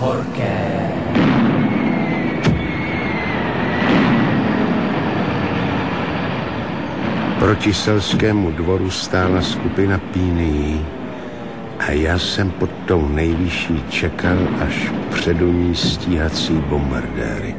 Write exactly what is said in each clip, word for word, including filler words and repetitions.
horké. Proti selskému dvoru stála skupina pínií a já jsem pod tou nejvyšší čekal, až předu ní stíhací bombardéry.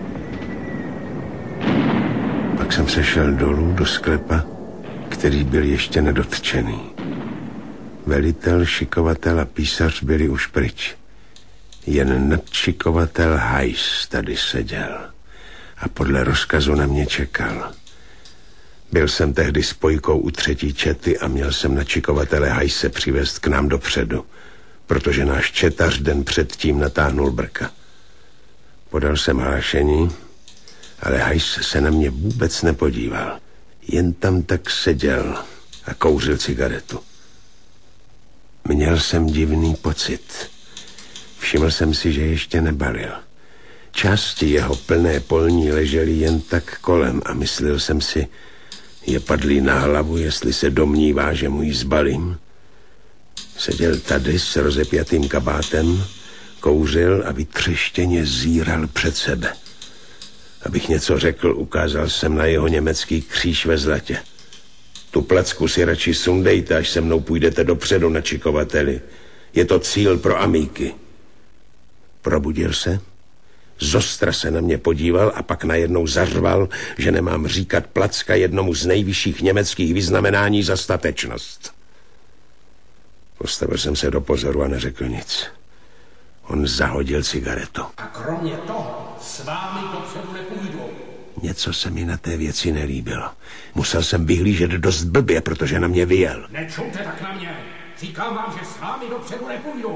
Pak jsem se šel dolů do sklepa, který byl ještě nedotčený. Velitel, šikovatel a písař byli už pryč. Jen nadšikovatel Heiss tady seděl a podle rozkazu na mě čekal. Byl jsem tehdy spojkou u třetí čety a měl jsem nadšikovatele Heisse přivést k nám dopředu, protože náš četař den předtím natáhnul brka. Podal jsem hlášení, ale Heiss se na mě vůbec nepodíval. Jen tam tak seděl a kouřil cigaretu. Měl jsem divný pocit. Všiml jsem si, že ještě nebalil. Části jeho plné polní ležely jen tak kolem a myslel jsem si, je padlý na hlavu, jestli se domnívá, že mu ji zbalím. Seděl tady s rozepjatým kabátem, kouřil a vytřeštěně zíral před sebe. Abych něco řekl, ukázal jsem na jeho německý kříž ve zlatě. Tu placku si radši sundejte, až se mnou půjdete dopředu, nadšikovateli. Je to cíl pro amíky. Probudil se, zostra se na mě podíval a pak najednou zařval, že nemám říkat placka jednomu z nejvyšších německých vyznamenání za statečnost. Postavil jsem se do pozoru a neřekl nic. On zahodil cigaretu. A kromě toho s vámi dopředu nepůjdu. Něco se mi na té věci nelíbilo. Musel jsem vyhlížet dost blbě, protože na mě vyjel. Nečumte tak na mě. Říkám vám, že s vámi dopředu nepůjdu.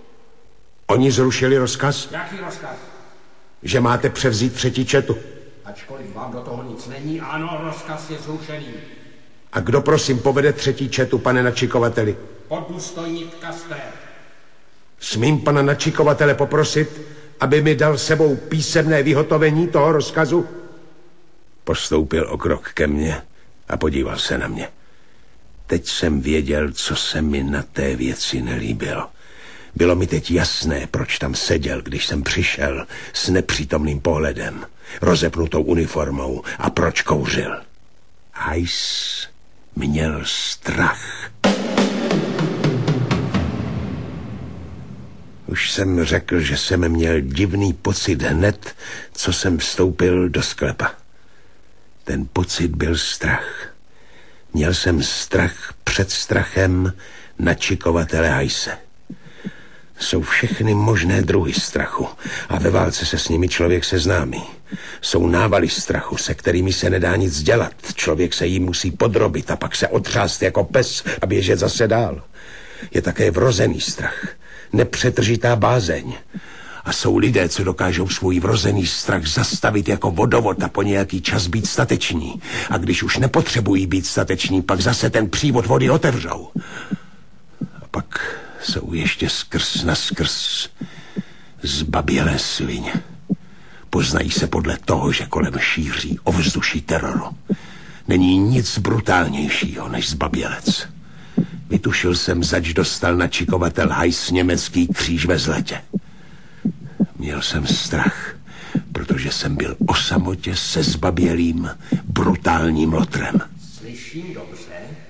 Oni zrušili rozkaz? Jaký rozkaz? Že máte převzít třetí četu. Ačkoliv vám do toho nic není, ano, rozkaz je zrušený. A kdo prosím povede třetí četu, pane nadšikovateli? Podůstojník Kastner. Smím pana nadšikovatele poprosit, aby mi dal sebou písemné vyhotovení toho rozkazu? Postoupil o krok ke mně a podíval se na mě. Teď jsem věděl, co se mi na té věci nelíbilo. Bylo mi teď jasné, proč tam seděl, když jsem přišel s nepřítomným pohledem, rozepnutou uniformou a proč kouřil. Heiss měl strach. Už jsem řekl, že jsem měl divný pocit hned, co jsem vstoupil do sklepa. Ten pocit byl strach. Měl jsem strach před strachem nadšikovatele Heisse. Jsou všechny možné druhy strachu a ve válce se s nimi člověk seznámí. Jsou návaly strachu, se kterými se nedá nic dělat. Člověk se jim musí podrobit a pak se otřást jako pes a běžet zase dál. Je také vrozený strach, nepřetržitá bázeň. A jsou lidé, co dokážou svůj vrozený strach zastavit jako vodovod a po nějaký čas být stateční. A když už nepotřebují být stateční, pak zase ten přívod vody otevřou. A pak jsou ještě skrz na skrz zbabělé svině. Poznají se podle toho, že kolem šíří ovzduší teroru. Není nic brutálnějšího než zbabělec. Vytušil jsem, zač dostal nadšikovatel Heiss německý kříž ve zlatě. Měl jsem strach, protože jsem byl o samotě se zbabělým, brutálním lotrem. Slyším dobře?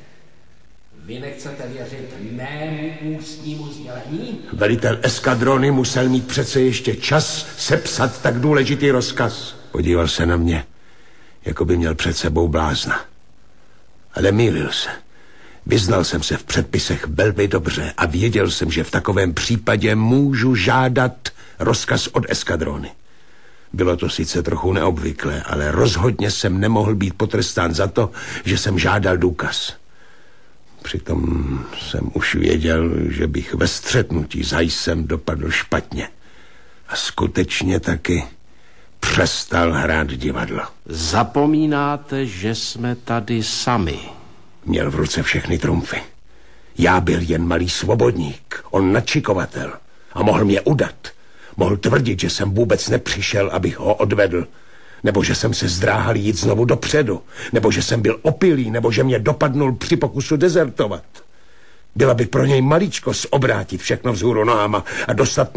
Vy nechcete věřit mému ústnímu sdělení? Velitel eskadrony musel mít přece ještě čas sepsat tak důležitý rozkaz. Podíval se na mě, jako by měl před sebou blázna. Ale mýlil se. Vyznal jsem se v předpisech velmi dobře a věděl jsem, že v takovém případě můžu žádat rozkaz od eskadrony. Bylo to sice trochu neobvyklé, ale rozhodně jsem nemohl být potrestán za to, že jsem žádal důkaz. Přitom jsem už věděl, že bych ve střetnutí s Heissem dopadl špatně. A skutečně taky přestal hrát divadlo. Zapomínáte, že jsme tady sami. Měl v ruce všechny trumfy. Já byl jen malý svobodník, on nadšikovatel. A mohl mě udat. Mohl tvrdit, že jsem vůbec nepřišel, abych ho odvedl. Nebo že jsem se zdráhal jít znovu dopředu. Nebo že jsem byl opilý, nebo že mě dopadnul při pokusu dezertovat. Byla by pro něj maličkost obrátit všechno vzhůru nohama a dostat